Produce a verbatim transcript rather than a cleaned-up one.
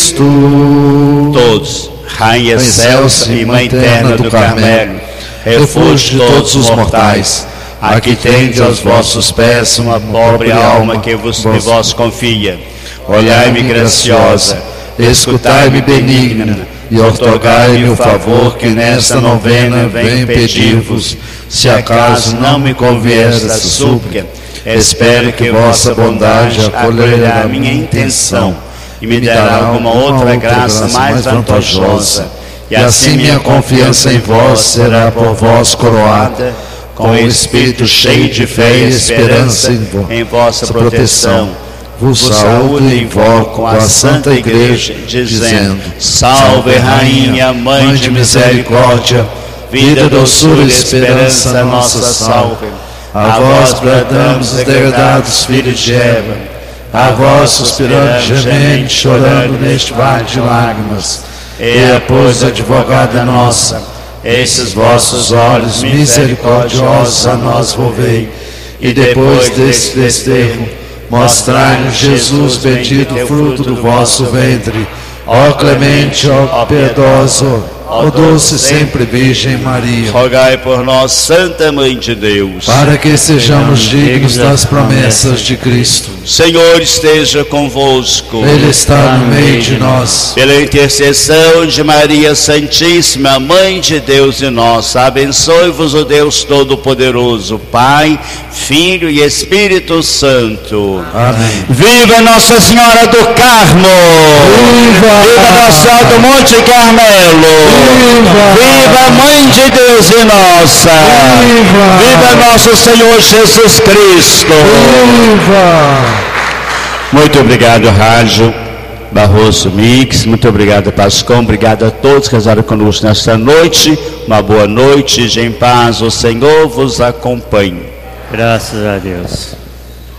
Cristo. Todos, Rainha excelsa e Mãe eterna do Carmelo, refúgio de todos os mortais, aqui tende aos vossos pés uma pobre alma que vos, de vós confia. Olhai-me graciosa, escutai-me benigna, e outorgai-me o favor que nesta novena venho pedir-vos, se acaso não me convier esta súplica. Espero que vossa bondade acolherá a minha intenção e me dará alguma outra graça mais vantajosa, e assim minha confiança em vós será por vós coroada, com o espírito cheio de fé e esperança em vossa proteção. Vos saúdo e invoco a Santa Igreja, dizendo: Salve, Rainha, Mãe de misericórdia, vida, doçura e esperança nossa, salve. A vós bradamos os degradados filhos de Eva, a vós suspirando gemente, chorando neste vale de lágrimas. Eia, pois, advogada nossa, esses vossos olhos misericordiosos a nós volvei, e depois deste desterro, mostrai-nos Jesus bendito, fruto do vosso ventre. Ó clemente, ó piedoso, ó doce sempre Virgem Maria, rogai por nós, Santa Mãe de Deus, para que sejamos dignos das promessas de Cristo. Senhor esteja convosco. Ele está no meio de nós. Pela intercessão de Maria Santíssima, Mãe de Deus e nossa, abençoe-vos o Deus Todo-Poderoso, Pai, Filho e Espírito Santo. Amém. Viva Nossa Senhora do Carmo! Viva! Viva Nossa Senhora do Monte Carmelo! Viva! Viva Mãe de Deus e nossa! Viva! Viva Nosso Senhor Jesus Cristo! Viva! Muito obrigado, Rádio Barroso Mix, muito obrigado, Pascom, obrigado a todos que rezaram conosco nesta noite. Uma boa noite, em paz, o Senhor vos acompanhe. Graças a Deus.